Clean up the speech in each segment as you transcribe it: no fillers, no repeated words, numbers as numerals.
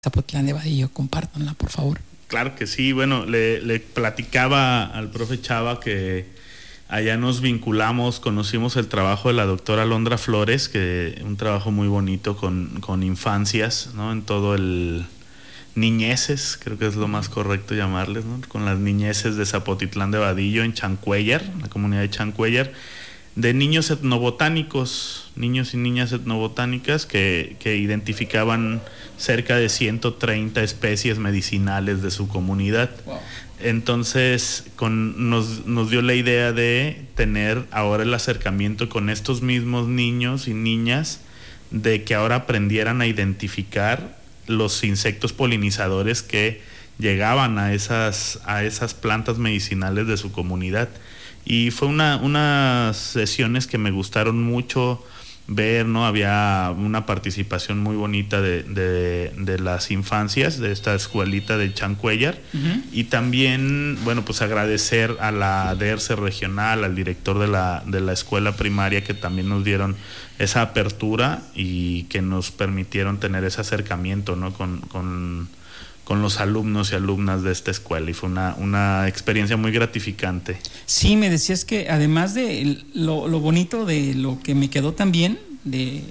Zapotlán de Vadillo, compártanla, por favor. Claro que sí. Bueno, le platicaba al profe Chava que allá nos vinculamos, conocimos el trabajo de la doctora Alondra Flores, que un trabajo muy bonito con infancias, ¿no? En todo el niñeces, creo que es lo más correcto llamarles, ¿no? Con las niñeces de Zapotitlán de Vadillo, en Chancuellar, la comunidad de Chancuellar, de niños etnobotánicos, niños y niñas etnobotánicas que identificaban cerca de 130 especies medicinales de su comunidad. Wow. Entonces nos dio la idea de tener ahora el acercamiento con estos mismos niños y niñas, de que ahora aprendieran a identificar los insectos polinizadores que llegaban a esas plantas medicinales de su comunidad. Y fue unas sesiones que me gustaron mucho ver, ¿no? Había una participación muy bonita de las infancias de esta escuelita de Chancuellar. Uh-huh. Y también, bueno, pues agradecer a la DERCE regional, al director de la escuela primaria, que también nos dieron esa apertura y que nos permitieron tener ese acercamiento, ¿no? con los alumnos y alumnas de esta escuela, y fue una experiencia muy gratificante. Sí, me decías que además de lo bonito de lo que me quedó también de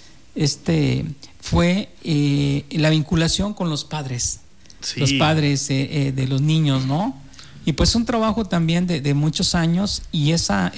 fue la vinculación con los padres, sí. Los padres de los niños, ¿no? Y pues un trabajo también de muchos años, y esa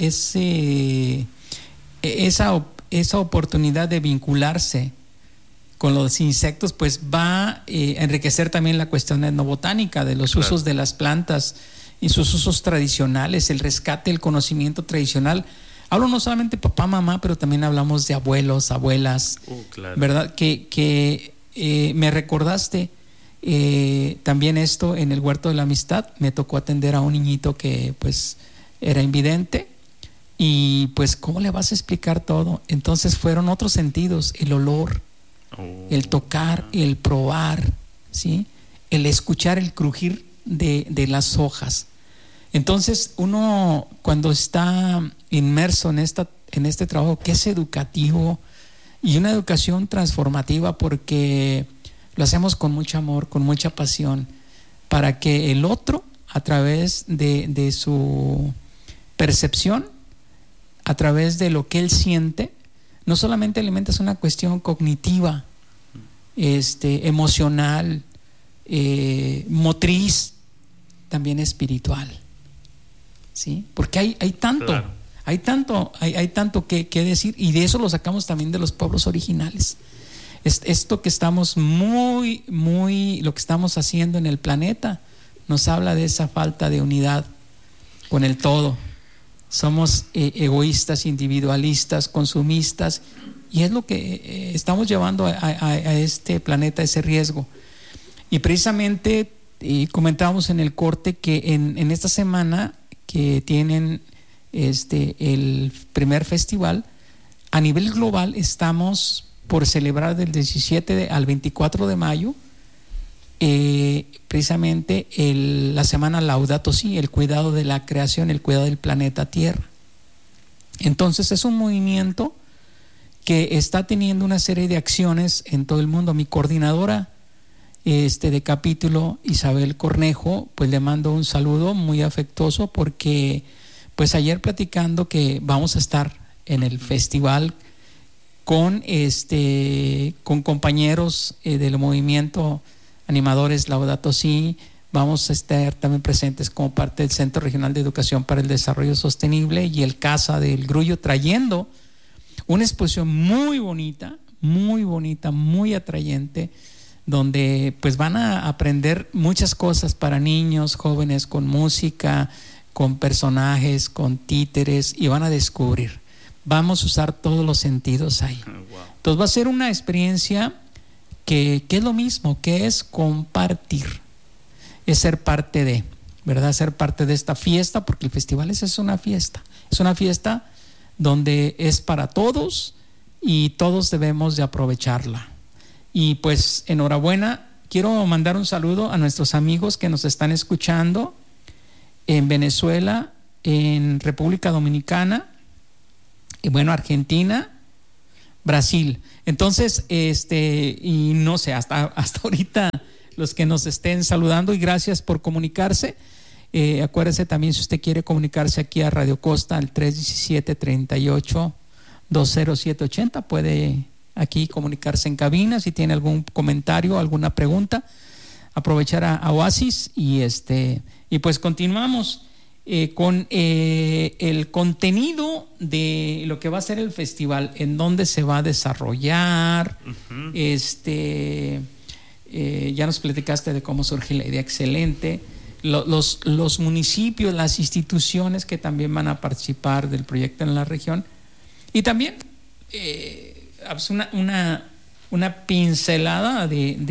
oportunidad de vincularse con los insectos, pues va a enriquecer también la cuestión etnobotánica de los claro. usos de las plantas y sus usos tradicionales, el rescate del conocimiento tradicional. Hablo no solamente de papá, mamá, pero también hablamos de abuelos, abuelas, claro. ¿Verdad? Que me recordaste también esto en el Huerto de la Amistad. Me tocó atender a un niñito que pues era invidente, y pues ¿cómo le vas a explicar todo? Entonces fueron otros sentidos, el olor, el tocar, el probar, ¿sí? El escuchar el crujir de las hojas. Entonces uno, cuando está inmerso en este trabajo que es educativo y una educación transformativa, porque lo hacemos con mucho amor, con mucha pasión, para que el otro, a través de su percepción, a través de lo que él siente, no solamente alimentas una cuestión cognitiva, emocional, motriz, también espiritual, ¿sí? Porque hay tanto, claro. hay tanto que decir, y de eso lo sacamos también de los pueblos originales. Esto que estamos lo que estamos haciendo en el planeta, nos habla de esa falta de unidad con el todo. Somos egoístas, individualistas, consumistas, y es lo que estamos llevando a este planeta, ese riesgo. Y precisamente comentábamos en el corte que en esta semana que tienen el primer festival, a nivel global estamos por celebrar del 17 al 24 de mayo precisamente la semana Laudato Si, el cuidado de la creación, el cuidado del planeta Tierra. Entonces es un movimiento que está teniendo una serie de acciones en todo el mundo. Mi coordinadora de capítulo, Isabel Cornejo, pues le mando un saludo muy afectuoso, porque pues ayer platicando que vamos a estar en el festival con compañeros del movimiento animadores Laudato Si. Vamos a estar también presentes como parte del Centro Regional de Educación para el Desarrollo Sostenible y el CASA del Grullo, trayendo una exposición muy bonita, muy atrayente, donde pues van a aprender muchas cosas para niños, jóvenes, con música, con personajes, con títeres, y van a descubrir. Vamos a usar todos los sentidos ahí. Wow. Entonces va a ser una experiencia que es lo mismo, que es compartir, es ser parte de, ¿verdad? Ser parte de esta fiesta, porque el festival es una fiesta donde es para todos y todos debemos de aprovecharla. Y pues enhorabuena, quiero mandar un saludo a nuestros amigos que nos están escuchando en Venezuela, en República Dominicana, y bueno, Argentina, Brasil. Entonces, y no sé, hasta ahorita los que nos estén saludando, y gracias por comunicarse. Acuérdese también, si usted quiere comunicarse aquí a Radio Costa al 317-38-20780, puede aquí comunicarse en cabina si tiene algún comentario, alguna pregunta. Aprovechar a Oasis y pues continuamos con el contenido de lo que va a ser el festival, en dónde se va a desarrollar. Uh-huh. Ya nos platicaste de cómo surge la idea, excelente. Los municipios, las instituciones que también van a participar del proyecto en la región, y también una pincelada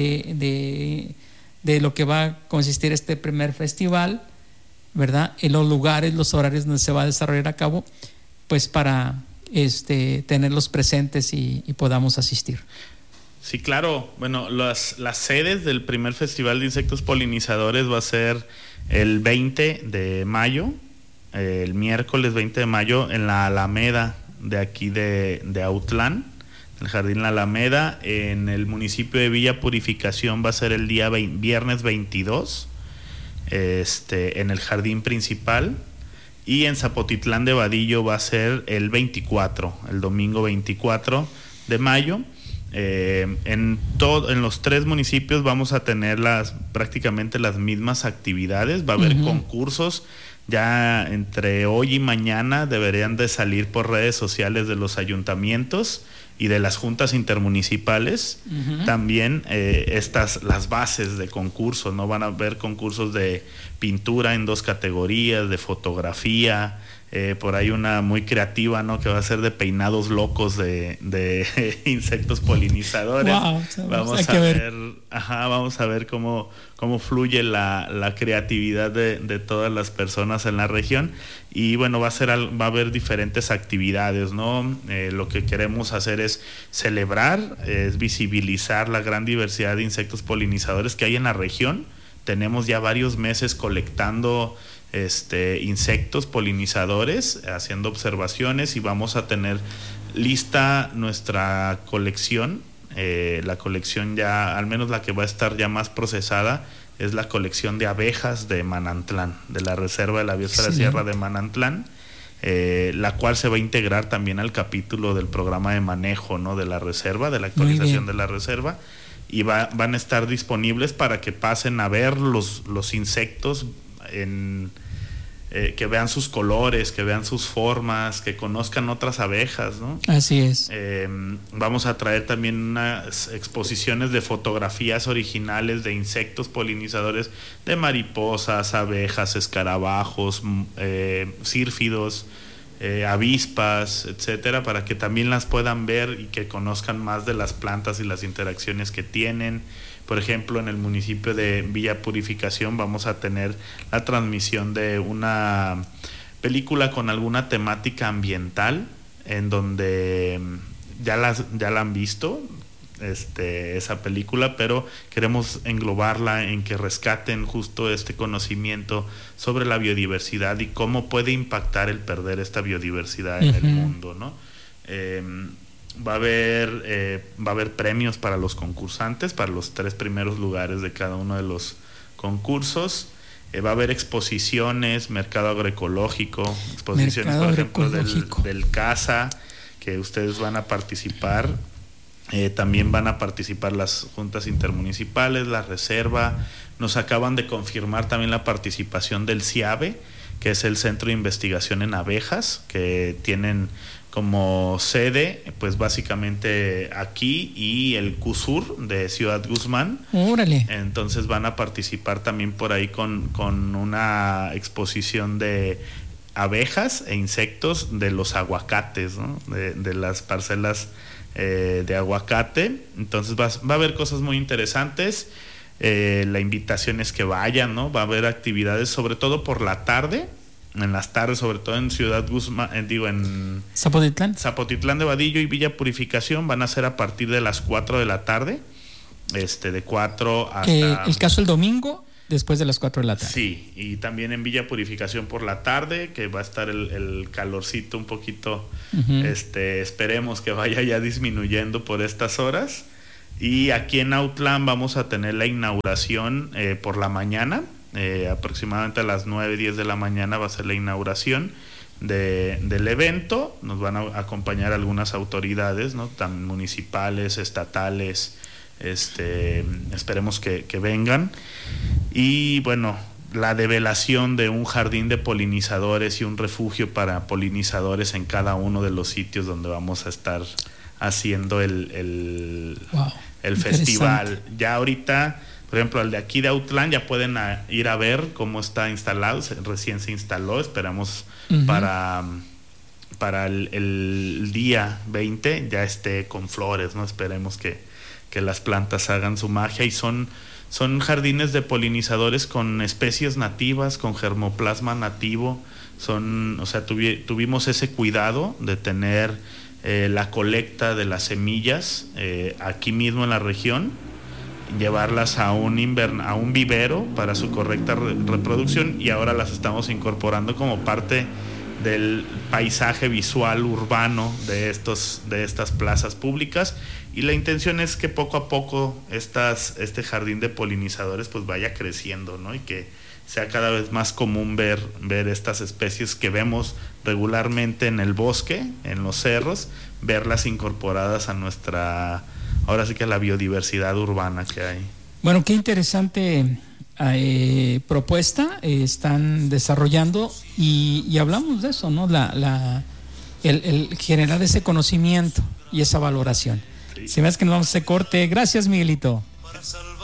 de lo que va a consistir este primer festival, ¿verdad? En los lugares, los horarios donde se va a desarrollar a cabo, pues para tenerlos presentes y podamos asistir. Sí, claro. Bueno, las sedes del primer festival de insectos polinizadores va a ser el 20 de mayo, el miércoles 20 de mayo, en la Alameda de aquí de Autlán, el Jardín La Alameda. En el municipio de Villa Purificación va a ser el día viernes 22, en el jardín principal. Y en Zapotitlán de Vadillo va a ser el 24, el domingo 24 de mayo. En los 3 municipios vamos a tener prácticamente las mismas actividades. Va a haber concursos. Ya entre hoy y mañana deberían de salir por redes sociales de los ayuntamientos y de las juntas intermunicipales. También las bases de concursos, ¿no? Van a haber concursos de pintura en 2 categorías, de fotografía, por ahí una muy creativa, ¿no? Que va a ser de peinados locos de insectos polinizadores. Wow, vamos a ver cómo fluye la creatividad de todas las personas en la región. Y bueno, va a haber diferentes actividades, ¿no? Lo que queremos hacer es celebrar, es visibilizar la gran diversidad de insectos polinizadores que hay en la región. Tenemos ya varios meses colectando insectos polinizadores, haciendo observaciones, y vamos a tener lista nuestra colección. La colección ya, al menos la que va a estar ya más procesada, es la colección de abejas de Manantlán, de la Reserva de la Biosfera Sierra de Manantlán, la cual se va a integrar también al capítulo del programa de manejo, ¿no? De la reserva, de la actualización de la reserva, y van a estar disponibles para que pasen a ver los insectos, que vean sus colores, que vean sus formas, que conozcan otras abejas, ¿no? Así es. Vamos a traer también unas exposiciones de fotografías originales de insectos polinizadores, de mariposas, abejas, escarabajos, círfidos, avispas, etcétera, para que también las puedan ver y que conozcan más de las plantas y las interacciones que tienen. Por ejemplo, en el municipio de Villa Purificación vamos a tener la transmisión de una película con alguna temática ambiental, en donde ya la han visto, esa película, pero queremos englobarla en que rescaten justo este conocimiento sobre la biodiversidad y cómo puede impactar el perder esta biodiversidad en el mundo, ¿no? Va a haber premios para los concursantes, para los 3 primeros lugares de cada uno de los concursos. Va a haber exposiciones, mercado agroecológico, exposiciones, por ejemplo, del CASA, que ustedes van a participar. También van a participar las juntas intermunicipales, la reserva. Nos acaban de confirmar también la participación del CIABE, que es el Centro de Investigación en Abejas, que tienen como sede, pues básicamente aquí, y el CUSUR de Ciudad Guzmán. ¡Órale! Entonces van a participar también por ahí con una exposición de abejas e insectos de los aguacates, ¿no? De las parcelas de aguacate. Entonces va a haber cosas muy interesantes. La invitación es que vayan, ¿no? Va a haber actividades, sobre todo por la tarde. En las tardes, sobre todo en Ciudad Guzmán, en Zapotitlán de Vadillo y Villa Purificación, van a ser a partir de las 4 de la tarde, de 4 hasta... ¿El caso el domingo? después de las 4 de la tarde. Sí, y también en Villa Purificación por la tarde, que va a estar el calorcito un poquito, esperemos que vaya ya disminuyendo por estas horas. Y aquí en Autlán vamos a tener la inauguración por la mañana, aproximadamente a las 9:10 de la mañana va a ser la inauguración del evento. Nos van a acompañar algunas autoridades, ¿no? Tan municipales, estatales, esperemos que vengan. Y bueno, la develación de un jardín de polinizadores y un refugio para polinizadores en cada uno de los sitios donde vamos a estar haciendo el festival. Ya ahorita, por ejemplo, el de aquí de Autlán ya pueden ir a ver cómo está instalado, recién se instaló, esperamos para el día 20 ya esté con flores, ¿no? Esperemos que las plantas hagan su magia, y son jardines de polinizadores con especies nativas, con germoplasma nativo, tuvimos ese cuidado de tener la colecta de las semillas aquí mismo en la región, llevarlas a un vivero para su correcta reproducción, y ahora las estamos incorporando como parte del paisaje visual urbano de estas plazas públicas, y la intención es que poco a poco este jardín de polinizadores pues vaya creciendo, ¿no? Y que sea cada vez más común ver estas especies que vemos regularmente en el bosque, en los cerros, verlas incorporadas a nuestra, ahora sí que a la biodiversidad urbana que hay. Bueno, qué interesante propuesta están desarrollando, y hablamos de eso, ¿no? El generar ese conocimiento y esa valoración. Sí. Se me hace que nos vamos a hacer corte. Gracias, Miguelito.